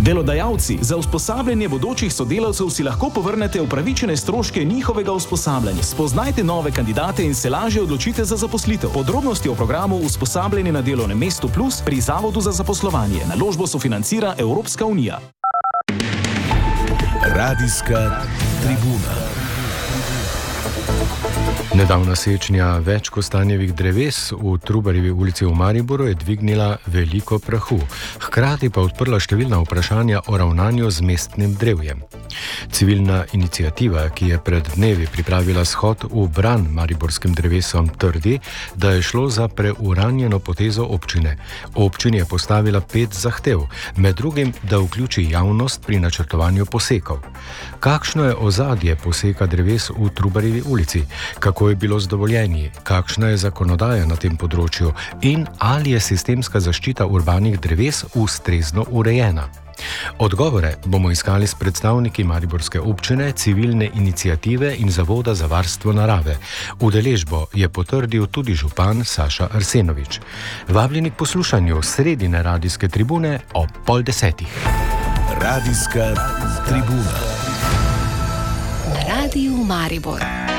Delodajalci, za usposabljanje bodočih sodelavcev si lahko povrnete upravičene stroške njihovega usposabljanja. Spoznajte nove kandidate in se lažje odločite za zaposlitev. Podrobnosti o programu Usposabljanje na delovnem mestu Plus pri Zavodu za zaposlovanje. Naložbo sofinancira Evropska unija. Radijska tribuna. Nedavna sečnja več kostanjevih dreves v Trubarjevi ulici v Mariboru je dvignila veliko prahu, hkrati pa odprla številna vprašanja o ravnanju z mestnim drevjem. Civilna iniciativa, ki je pred dnevi pripravila shod v bran mariborskim drevesom, trdi, da je šlo za preuranjeno potezo občine. Občini je postavila 5 zahtev, med drugim, da vključi javnost pri načrtovanju posekov. Kakšno je ozadje poseka dreves v Trubarjevi ulici? Kako je bilo z dovoljenji? Kakšna je zakonodaja na tem področju? In ali je sistemska zaščita urbanih dreves ustrezno urejena? Odgovore bomo iskali s predstavniki mariborske občine, civilne iniciative in Zavoda za varstvo narave. Udeležbo je potrdil tudi župan Saša Arsenovič. Vabljeni k poslušanju sredine radijske tribune ob 9:30. Radijska tribuna. Na Radiju Maribor.